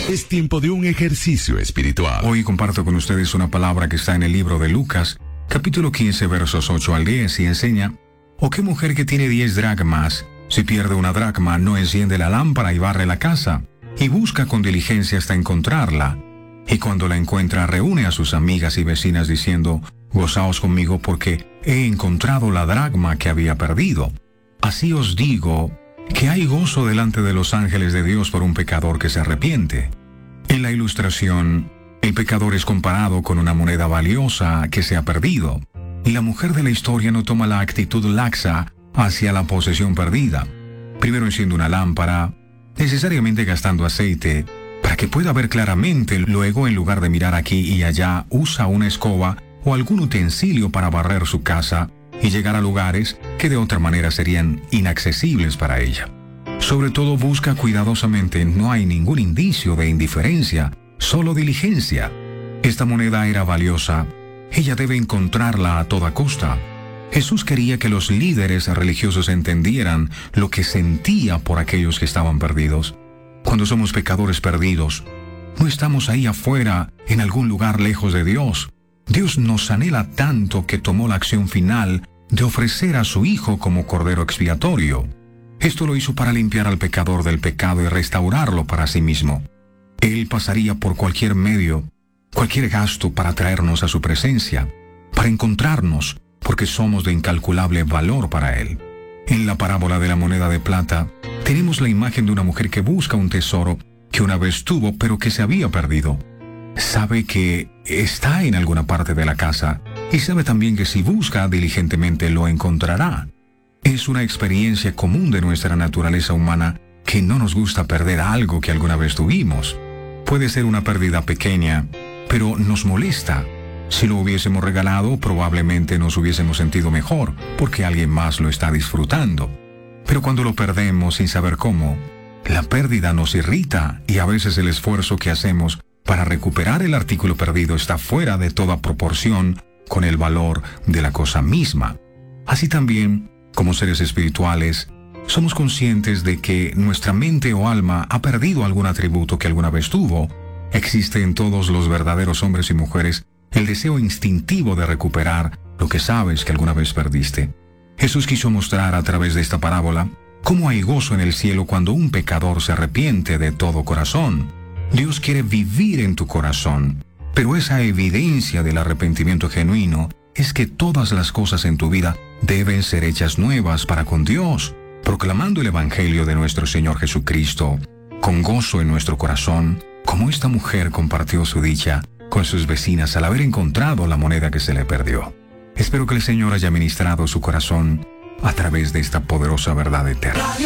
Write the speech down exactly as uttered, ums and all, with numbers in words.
Es tiempo de un ejercicio espiritual. Hoy comparto con ustedes una palabra que está en el libro de Lucas, capítulo quince, versos ocho al diez, y enseña: ¿O qué mujer que tiene diez dracmas, si pierde una dracma, no enciende la lámpara y barre la casa, y busca con diligencia hasta encontrarla? Y cuando la encuentra, reúne a sus amigas y vecinas diciendo: Gozaos conmigo porque he encontrado la dracma que había perdido. Así os digo que hay gozo delante de los ángeles de Dios por un pecador que se arrepiente. En la ilustración, el pecador es comparado con una moneda valiosa que se ha perdido, y la mujer de la historia no toma la actitud laxa hacia la posesión perdida. Primero enciende una lámpara, necesariamente gastando aceite, para que pueda ver claramente. Luego, en lugar de mirar aquí y allá, usa una escoba o algún utensilio para barrer su casa y llegar a lugares que de otra manera serían inaccesibles para ella. Sobre todo, busca cuidadosamente. No hay ningún indicio de indiferencia, solo diligencia. Esta moneda era valiosa. Ella debe encontrarla a toda costa. Jesús quería que los líderes religiosos entendieran lo que sentía por aquellos que estaban perdidos. Cuando somos pecadores perdidos, no estamos ahí afuera, en algún lugar lejos de Dios. Dios nos anhela tanto que tomó la acción final de ofrecer a su Hijo como Cordero expiatorio. Esto lo hizo para limpiar al pecador del pecado y restaurarlo para sí mismo. Él pasaría por cualquier medio, cualquier gasto para traernos a su presencia, para encontrarnos, porque somos de incalculable valor para Él. En la parábola de la moneda de plata, tenemos la imagen de una mujer que busca un tesoro que una vez tuvo, pero que se había perdido. Sabe que está en alguna parte de la casa, y sabe también que si busca diligentemente lo encontrará. Es una experiencia común de nuestra naturaleza humana que no nos gusta perder algo que alguna vez tuvimos. Puede ser una pérdida pequeña, pero nos molesta. Si lo hubiésemos regalado, probablemente nos hubiésemos sentido mejor, porque alguien más lo está disfrutando. Pero cuando lo perdemos sin saber cómo, la pérdida nos irrita, y a veces el esfuerzo que hacemos para recuperar el artículo perdido está fuera de toda proporción con el valor de la cosa misma. Así también, como seres espirituales, somos conscientes de que nuestra mente o alma ha perdido algún atributo que alguna vez tuvo. Existe en todos los verdaderos hombres y mujeres el deseo instintivo de recuperar lo que sabes que alguna vez perdiste. Jesús quiso mostrar a través de esta parábola cómo hay gozo en el cielo cuando un pecador se arrepiente de todo corazón. Dios quiere vivir en tu corazón, pero esa evidencia del arrepentimiento genuino es que todas las cosas en tu vida deben ser hechas nuevas para con Dios, proclamando el Evangelio de nuestro Señor Jesucristo, con gozo en nuestro corazón, como esta mujer compartió su dicha con sus vecinas al haber encontrado la moneda que se le perdió. Espero que el Señor haya ministrado su corazón a través de esta poderosa verdad eterna.